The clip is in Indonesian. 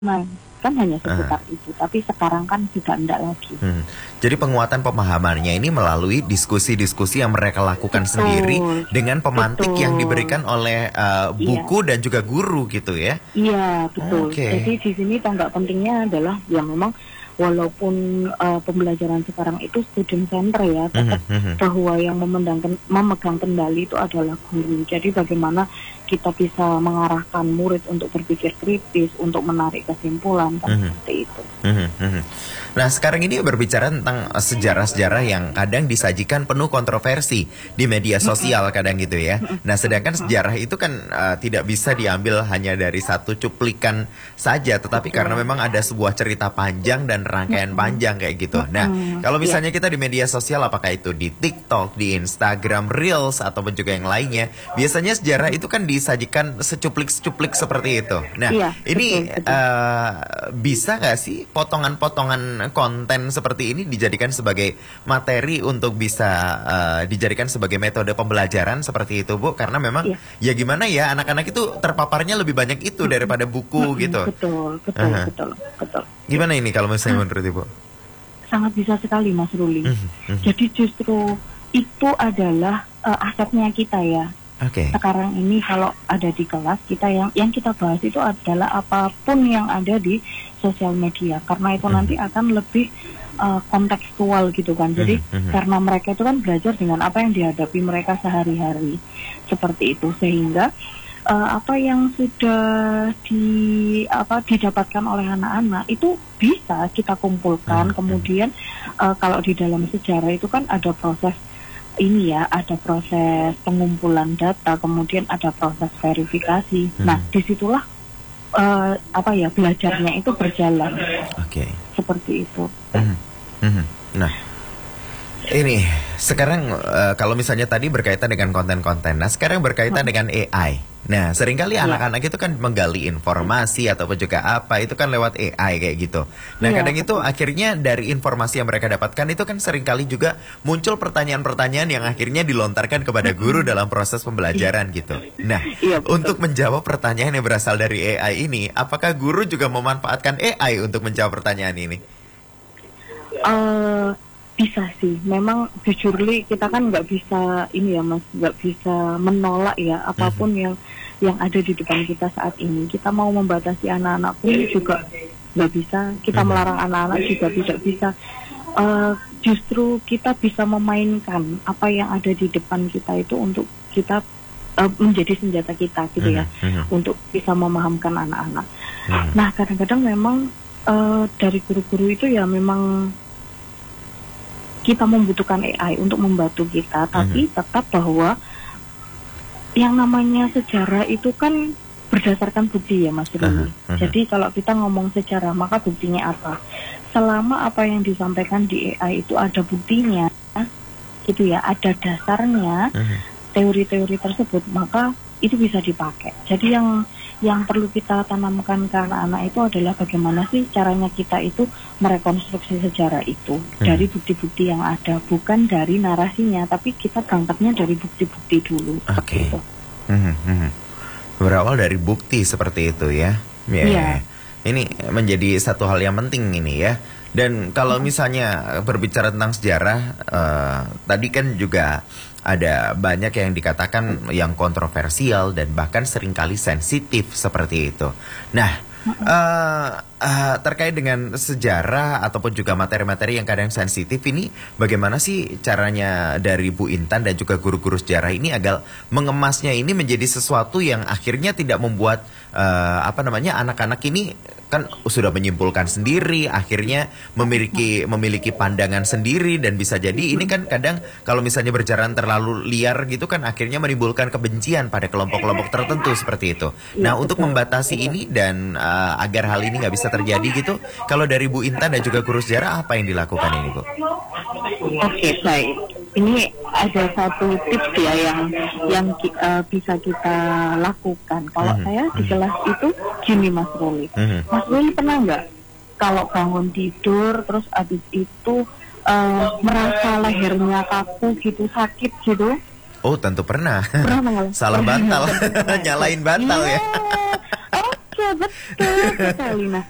Nah, kan hanya seputar itu, tapi sekarang kan sudah enggak lagi. Jadi penguatan pemahamannya ini melalui diskusi-diskusi yang mereka lakukan sendiri dengan pemantik yang diberikan oleh buku dan juga guru gitu ya? Iya, betul. Oke. Jadi di sini tonggak pentingnya adalah ya memang walaupun pembelajaran sekarang itu student center ya, tetap bahwa yang memegang kendali itu adalah guru. Jadi bagaimana kita bisa mengarahkan murid untuk berpikir kritis, untuk menarik kesimpulan, kan seperti itu. Nah sekarang ini berbicara tentang sejarah-sejarah yang kadang disajikan penuh kontroversi di media sosial kadang gitu ya. Nah sedangkan sejarah itu kan tidak bisa diambil hanya dari satu cuplikan saja, tetapi karena memang ada sebuah cerita panjang dan rangkaian panjang kayak gitu. Nah kalau misalnya kita di media sosial, apakah itu di TikTok, di Instagram Reels ataupun juga yang lainnya, biasanya sejarah itu kan disajikan secuplik-secuplik seperti itu. Nah ini bisa nggak sih potongan-potongan konten seperti ini dijadikan sebagai materi untuk bisa dijadikan sebagai metode pembelajaran seperti itu, Bu? Karena memang ya gimana ya, anak-anak itu terpaparnya lebih banyak itu daripada buku gitu. Betul. Gimana ini kalau misalnya menurut Ibu? Sangat bisa sekali, Mas Ruli. Jadi justru itu adalah asetnya kita ya. Sekarang ini kalau ada di kelas kita yang kita bahas itu adalah apapun yang ada di sosial media, karena itu nanti akan lebih kontekstual gitu kan. Jadi karena mereka itu kan belajar dengan apa yang dihadapi mereka sehari-hari seperti itu, sehingga apa yang sudah didapatkan oleh anak-anak itu bisa kita kumpulkan. Kemudian kalau di dalam sejarah itu kan ada proses ini ya, ada proses pengumpulan data, kemudian ada proses verifikasi. Nah, disitulah belajarnya itu berjalan. Seperti itu. Nah, ini sekarang kalau misalnya tadi berkaitan dengan konten-konten, nah sekarang berkaitan dengan AI. Nah, seringkali anak-anak itu kan menggali informasi ataupun juga apa, itu kan lewat AI kayak gitu. Nah, kadang itu akhirnya dari informasi yang mereka dapatkan itu kan seringkali juga muncul pertanyaan-pertanyaan yang akhirnya dilontarkan kepada guru dalam proses pembelajaran gitu. Nah, untuk menjawab pertanyaan yang berasal dari AI ini, apakah guru juga memanfaatkan AI untuk menjawab pertanyaan ini? Bisa sih, memang jujurly kita kan nggak bisa ini ya Mas, nggak bisa menolak ya apapun yang ada di depan kita saat ini. Kita mau membatasi anak-anak pun juga nggak bisa, kita melarang anak-anak juga tidak bisa. Justru kita bisa memainkan apa yang ada di depan kita itu untuk kita menjadi senjata kita gitu ya, untuk bisa memahamkan anak-anak. Nah kadang-kadang memang dari guru-guru itu ya memang kita membutuhkan AI untuk membantu kita, tapi tetap bahwa yang namanya sejarah itu kan berdasarkan bukti ya Mas Ruli. Jadi kalau kita ngomong sejarah, maka buktinya apa? Selama apa yang disampaikan di AI itu ada buktinya, gitu ya, ada dasarnya, teori-teori tersebut, maka itu bisa dipakai. Jadi yang perlu kita tanamkan ke anak-anak itu adalah bagaimana sih caranya kita itu merekonstruksi sejarah itu dari bukti-bukti yang ada, bukan dari narasinya, tapi kita berangkatnya dari bukti-bukti dulu. Gitu. Berawal dari bukti seperti itu ya. Ini menjadi satu hal yang penting ini ya. Dan kalau misalnya berbicara tentang sejarah, tadi kan juga ada banyak yang dikatakan yang kontroversial dan bahkan seringkali sensitif seperti itu. Nah, terkait dengan sejarah ataupun juga materi-materi yang kadang sensitif ini, bagaimana sih caranya dari Bu Intan dan juga guru-guru sejarah ini agar mengemasnya ini menjadi sesuatu yang akhirnya tidak membuat anak-anak ini kan sudah menyimpulkan sendiri, akhirnya memiliki pandangan sendiri, dan bisa jadi ini kan kadang kalau misalnya berjalan terlalu liar gitu kan akhirnya menimbulkan kebencian pada kelompok-kelompok tertentu seperti itu. Nah, untuk membatasi ini dan agar hal ini nggak bisa terjadi gitu, kalau dari Bu Intan dan juga guru sejarah apa yang dilakukan ini, Bu? Oke, baik. Ini ada satu tips ya yang bisa kita lakukan. Kalau saya di kelas itu gini Mas Ruli. Mas Ruli pernah nggak kalau bangun tidur terus abis itu merasa lehernya kaku gitu, sakit gitu? Oh tentu pernah. Salah bantal, nyalain bantal ya. Oke, betul sekali. Nah